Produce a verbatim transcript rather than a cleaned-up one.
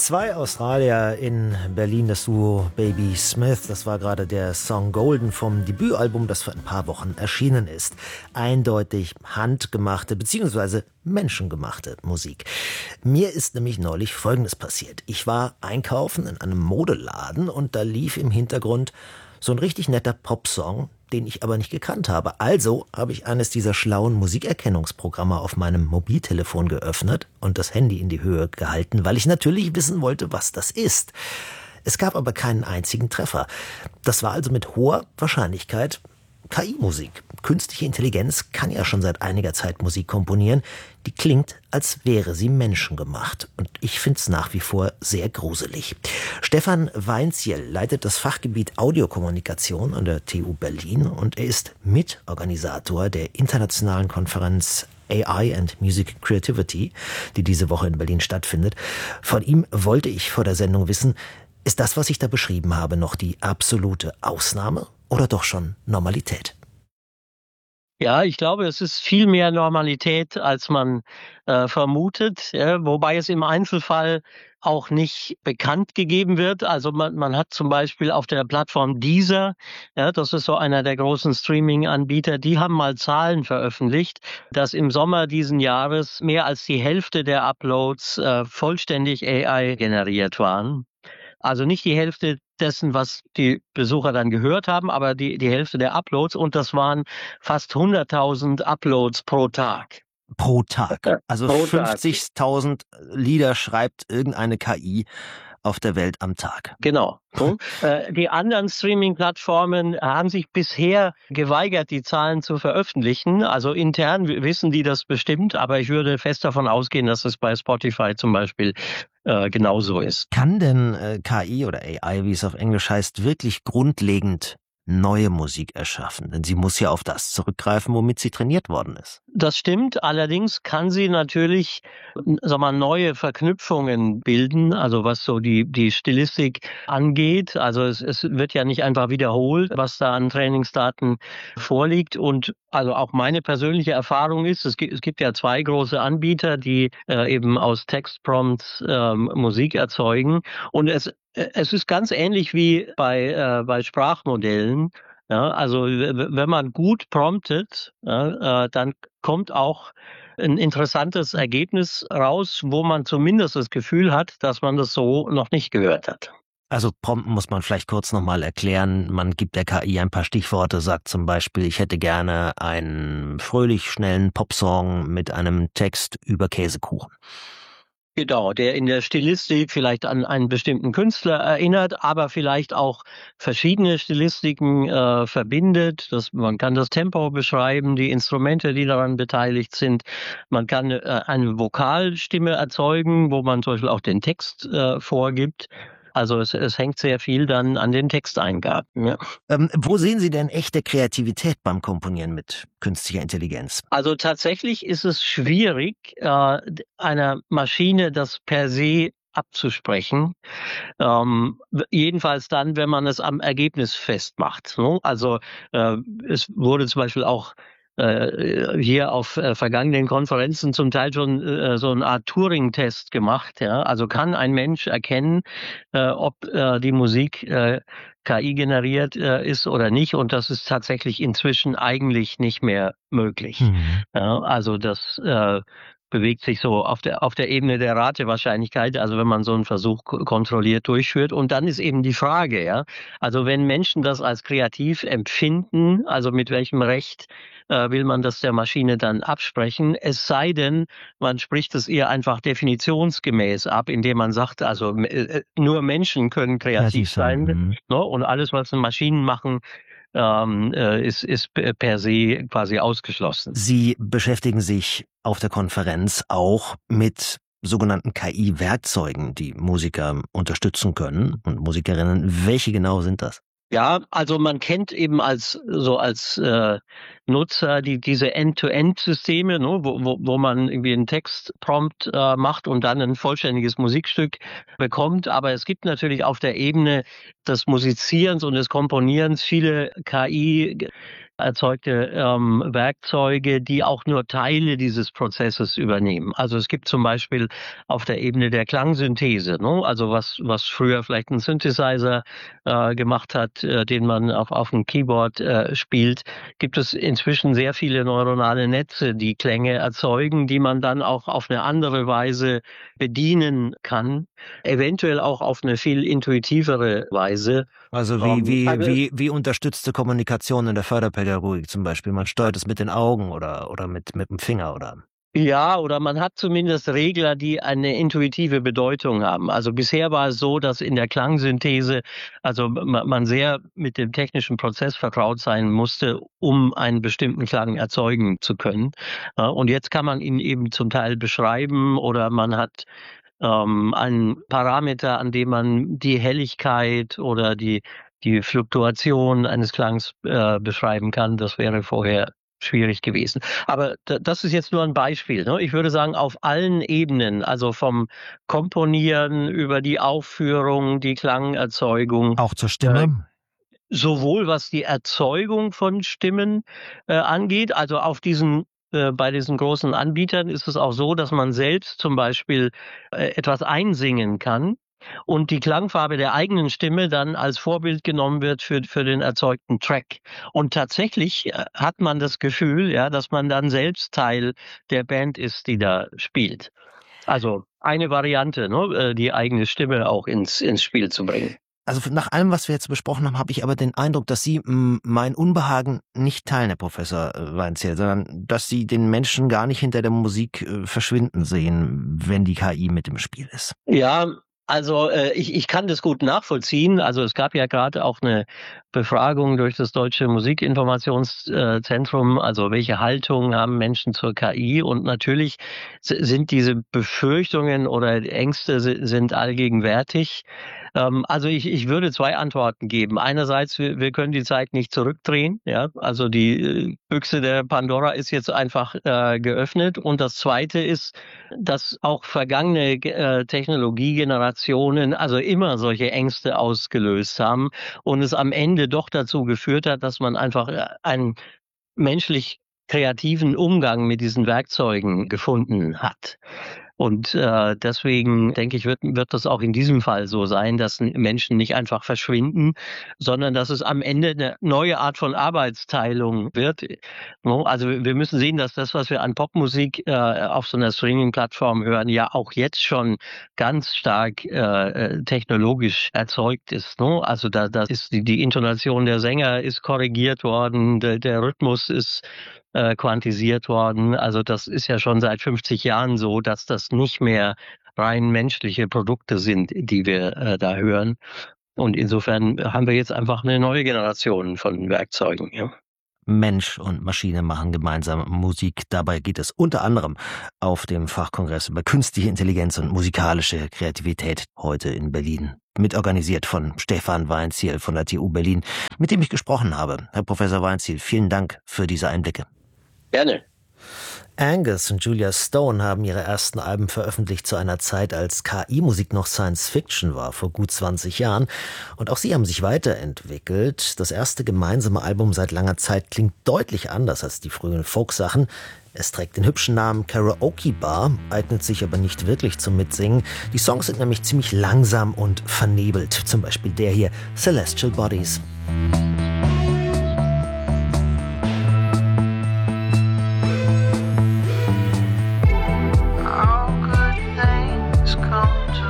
Zwei Australier in Berlin, das Duo Baby Smith. Das war gerade der Song Golden vom Debütalbum, das vor ein paar Wochen erschienen ist. Eindeutig handgemachte bzw. menschengemachte Musik. Mir ist nämlich neulich Folgendes passiert. Ich war einkaufen in einem Modeladen und da lief im Hintergrund so ein richtig netter Popsong, den ich aber nicht gekannt habe. Also habe ich eines dieser schlauen Musikerkennungsprogramme auf meinem Mobiltelefon geöffnet und das Handy in die Höhe gehalten, weil ich natürlich wissen wollte, was das ist. Es gab aber keinen einzigen Treffer. Das war also mit hoher Wahrscheinlichkeit K I-Musik. Künstliche Intelligenz kann ja schon seit einiger Zeit Musik komponieren. Die klingt, als wäre sie menschengemacht. Und ich finde es nach wie vor sehr gruselig. Stefan Weinzierl leitet das Fachgebiet Audiokommunikation an der T U Berlin und er ist Mitorganisator der internationalen Konferenz A I and Music Creativity, die diese Woche in Berlin stattfindet. Von ihm wollte ich vor der Sendung wissen, ist das, was ich da beschrieben habe, noch die absolute Ausnahme oder doch schon Normalität? Ja, ich glaube, es ist viel mehr Normalität, als man äh, vermutet, ja, wobei es im Einzelfall auch nicht bekannt gegeben wird. Also man, man hat zum Beispiel auf der Plattform Deezer, ja, das ist so einer der großen Streaming-Anbieter, die haben mal Zahlen veröffentlicht, dass im Sommer diesen Jahres mehr als die Hälfte der Uploads äh, vollständig A I generiert waren. Also nicht die Hälfte dessen, was die Besucher dann gehört haben, aber die, die Hälfte der Uploads. Und das waren fast hunderttausend Uploads pro Tag. Pro Tag? Also fünfzigtausend Lieder schreibt irgendeine K I auf der Welt am Tag. Genau. Die anderen Streaming-Plattformen haben sich bisher geweigert, die Zahlen zu veröffentlichen. Also intern wissen die das bestimmt, aber ich würde fest davon ausgehen, dass es bei Spotify zum Beispiel äh, genauso ist. Kann denn äh, K I oder A I, wie es auf Englisch heißt, wirklich grundlegend neue Musik erschaffen? Denn sie muss ja auf das zurückgreifen, womit sie trainiert worden ist. Das stimmt. Allerdings kann sie natürlich, sag mal, neue Verknüpfungen bilden. Also was so die die Stilistik angeht. Also es, es wird ja nicht einfach wiederholt, was da an Trainingsdaten vorliegt. Und also auch meine persönliche Erfahrung ist, es gibt, es gibt ja zwei große Anbieter, die äh, eben aus Textprompts äh, Musik erzeugen. Und es es ist ganz ähnlich wie bei äh, bei Sprachmodellen. Ja, also wenn man gut promptet, ja, äh, dann kommt auch ein interessantes Ergebnis raus, wo man zumindest das Gefühl hat, dass man das so noch nicht gehört hat. Also prompten muss man vielleicht kurz nochmal erklären. Man gibt der K I ein paar Stichworte, sagt zum Beispiel, ich hätte gerne einen fröhlich schnellen Popsong mit einem Text über Käsekuchen. Genau, der in der Stilistik vielleicht an einen bestimmten Künstler erinnert, aber vielleicht auch verschiedene Stilistiken äh, verbindet. Das, man kann das Tempo beschreiben, die Instrumente, die daran beteiligt sind. Man kann äh, eine Vokalstimme erzeugen, wo man zum Beispiel auch den Text äh, vorgibt. Also es, es hängt sehr viel dann an den Texteingaben. Ja. Ähm, wo sehen Sie denn echte Kreativität beim Komponieren mit künstlicher Intelligenz? Also tatsächlich ist es schwierig, äh, einer Maschine das per se abzusprechen. Ähm, jedenfalls dann, wenn man es am Ergebnis festmacht. Ne? Also äh, es wurde zum Beispiel auch äh, hier auf äh, vergangenen Konferenzen zum Teil schon äh, so eine Art Turing-Test gemacht. Ja? Also kann ein Mensch erkennen, äh, ob äh, die Musik äh, K I generiert äh, ist oder nicht. Und das ist tatsächlich inzwischen eigentlich nicht mehr möglich. Mhm. Ja, also das äh, bewegt sich so auf der auf der Ebene der Ratewahrscheinlichkeit, also wenn man so einen Versuch kontrolliert durchführt. Und dann ist eben die Frage, ja, also wenn Menschen das als kreativ empfinden, also mit welchem Recht äh, will man das der Maschine dann absprechen, es sei denn, man spricht es ihr einfach definitionsgemäß ab, indem man sagt, also äh, nur Menschen können kreativ ja, sein, mhm. ne, und alles, was Maschinen machen, Ähm, äh, ist, ist per se quasi ausgeschlossen. Sie beschäftigen sich auf der Konferenz auch mit sogenannten K I-Werkzeugen, die Musiker unterstützen können und Musikerinnen. Welche genau sind das? Ja, also man kennt eben als so als äh, Nutzer die diese End-to-End-Systeme, ne, wo, wo, wo man irgendwie einen Textprompt äh, macht und dann ein vollständiges Musikstück bekommt. Aber es gibt natürlich auf der Ebene des Musizierens und des Komponierens viele K I erzeugte ähm, Werkzeuge, die auch nur Teile dieses Prozesses übernehmen. Also es gibt zum Beispiel auf der Ebene der Klangsynthese, ne? Also was was früher vielleicht ein Synthesizer äh, gemacht hat, äh, den man auf auf dem Keyboard äh, spielt, gibt es inzwischen sehr viele neuronale Netze, die Klänge erzeugen, die man dann auch auf eine andere Weise bedienen kann, eventuell auch auf eine viel intuitivere Weise. Also wie, Ähm, wie, also wie, wie unterstützte Kommunikation in der Förderpädagogik zum Beispiel. Man steuert es mit den Augen oder, oder mit, mit dem Finger oder. Ja, oder man hat zumindest Regler, die eine intuitive Bedeutung haben. Also bisher war es so, dass in der Klangsynthese, also ma- man sehr mit dem technischen Prozess vertraut sein musste, um einen bestimmten Klang erzeugen zu können. Ja, und jetzt kann man ihn eben zum Teil beschreiben oder man hat ähm, einen Parameter, an dem man die Helligkeit oder die die Fluktuation eines Klangs äh, beschreiben kann. Das wäre vorher schwierig gewesen. Aber da, das ist jetzt nur ein Beispiel. Ne? Ich würde sagen, auf allen Ebenen, also vom Komponieren über die Aufführung, die Klangerzeugung, Auch zur äh, Stimme? sowohl was die Erzeugung von Stimmen äh, angeht, also auf diesen äh, bei diesen großen Anbietern ist es auch so, dass man selbst zum Beispiel äh, etwas einsingen kann und die Klangfarbe der eigenen Stimme dann als Vorbild genommen wird für für den erzeugten Track. Und tatsächlich äh, hat man das Gefühl, ja, dass man dann selbst Teil der Band ist, die da spielt. Also eine Variante, ne, äh, die eigene Stimme auch ins ins Spiel zu bringen. Also nach allem, was wir jetzt besprochen haben, habe ich aber den Eindruck, dass Sie m, mein Unbehagen nicht teilen, Herr Professor äh, Weinzierl, sondern dass Sie den Menschen gar nicht hinter der Musik äh, verschwinden sehen, wenn die K I mit im Spiel ist. Ja, also äh, ich, ich kann das gut nachvollziehen. Also es gab ja gerade auch eine Befragung durch das Deutsche Musikinformationszentrum, also welche Haltung haben Menschen zur K I? Und natürlich s- sind diese Befürchtungen oder Ängste si- sind allgegenwärtig. Ähm, also ich, ich würde zwei Antworten geben. Einerseits, wir, wir können die Zeit nicht zurückdrehen. Ja, also die äh, Büchse der Pandora ist jetzt einfach äh, geöffnet. Und das Zweite ist, dass auch vergangene äh, Technologiegenerationen also immer solche Ängste ausgelöst haben und es am Ende doch dazu geführt hat, dass man einfach äh, einen menschlich kreativen Umgang mit diesen Werkzeugen gefunden hat. Und äh, deswegen denke ich, wird, wird das auch in diesem Fall so sein, dass Menschen nicht einfach verschwinden, sondern dass es am Ende eine neue Art von Arbeitsteilung wird. No, also wir müssen sehen, dass das, was wir an Popmusik äh, auf so einer Streaming-Plattform hören, ja auch jetzt schon ganz stark äh, technologisch erzeugt ist. No? Also da, da ist die, die Intonation der Sänger ist korrigiert worden, der, der Rhythmus ist äh, quantisiert worden. Also das ist ja schon seit fünfzig Jahren so, dass das nicht mehr rein menschliche Produkte sind, die wir äh, da hören. Und insofern haben wir jetzt einfach eine neue Generation von Werkzeugen. Ja. Mensch und Maschine machen gemeinsam Musik. Dabei geht es unter anderem auf dem Fachkongress über künstliche Intelligenz und musikalische Kreativität heute in Berlin. Mitorganisiert von Stefan Weinzierl von der T U Berlin, mit dem ich gesprochen habe. Herr Professor Weinzierl, vielen Dank für diese Einblicke. Gerne. Angus und Julia Stone haben ihre ersten Alben veröffentlicht zu einer Zeit, als K I-Musik noch Science-Fiction war, vor gut zwanzig Jahren. Und auch sie haben sich weiterentwickelt. Das erste gemeinsame Album seit langer Zeit klingt deutlich anders als die frühen Folksachen. Es trägt den hübschen Namen Karaoke Bar, eignet sich aber nicht wirklich zum Mitsingen. Die Songs sind nämlich ziemlich langsam und vernebelt. Zum Beispiel der hier, Celestial Bodies.